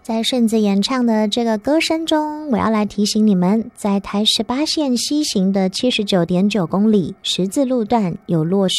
在顺子演唱的这个歌声中，我要来提醒你们，在台18线西行的79.9公里十字路段有落实